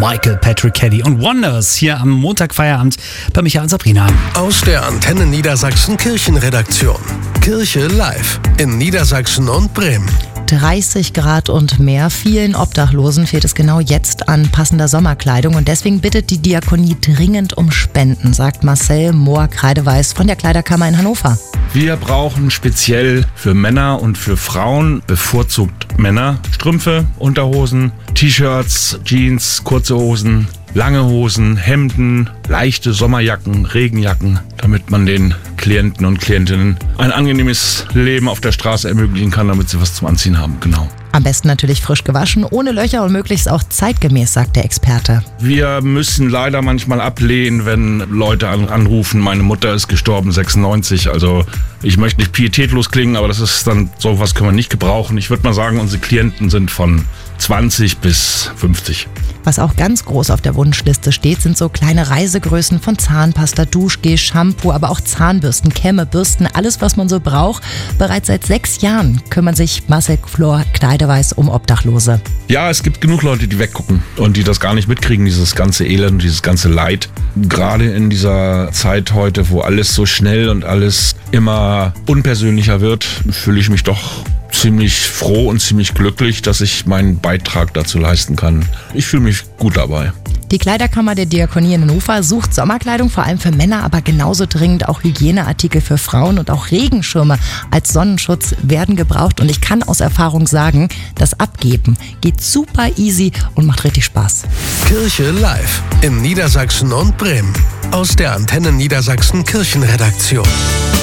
Michael Patrick Kelly und Wonders hier am Montagfeierabend bei Michael und Sabrina. Aus der Antenne Niedersachsen Kirchenredaktion. Kirche live in Niedersachsen und Bremen. 30 Grad und mehr. Vielen Obdachlosen fehlt es genau jetzt an passender Sommerkleidung und deswegen bittet die Diakonie dringend um Spenden, sagt Marcel Mohr-Kreideweiß von der Kleiderkammer in Hannover. Wir brauchen speziell für Männer und für Frauen, bevorzugt Männer, Strümpfe, Unterhosen, T-Shirts, Jeans, kurze Hosen, lange Hosen, Hemden, leichte Sommerjacken, Regenjacken, damit man den Klienten und Klientinnen ein angenehmes Leben auf der Straße ermöglichen kann, damit sie was zum Anziehen haben, genau. Am besten natürlich frisch gewaschen, ohne Löcher und möglichst auch zeitgemäß, sagt der Experte. Wir müssen leider manchmal ablehnen, wenn Leute anrufen, meine Mutter ist gestorben, 96, also ich möchte nicht pietätlos klingen, aber das ist dann, sowas können wir nicht gebrauchen. Ich würde mal sagen, unsere Klienten sind von 20 bis 50. Was auch ganz groß auf der Wunschliste steht, sind so kleine Reisegrößen von Zahnpasta, Duschgel, Shampoo, aber auch Zahnbürsten, Kämme, Bürsten, alles was man so braucht. Bereits seit 6 Jahren kümmern sich Marcel Mohr-Kreideweiß um Obdachlose. Ja, es gibt genug Leute, die weggucken und die das gar nicht mitkriegen, dieses ganze Elend, dieses ganze Leid. Gerade in dieser Zeit heute, wo alles so schnell und alles immer unpersönlicher wird, fühle ich mich doch ziemlich froh und ziemlich glücklich, dass ich meinen Beitrag dazu leisten kann. Ich fühle mich gut dabei. Die Kleiderkammer der Diakonie in Hannover sucht Sommerkleidung, vor allem für Männer, aber genauso dringend auch Hygieneartikel für Frauen und auch Regenschirme als Sonnenschutz werden gebraucht. Und ich kann aus Erfahrung sagen, das Abgeben geht super easy und macht richtig Spaß. Kirche live in Niedersachsen und Bremen. Aus der Antenne Niedersachsen Kirchenredaktion.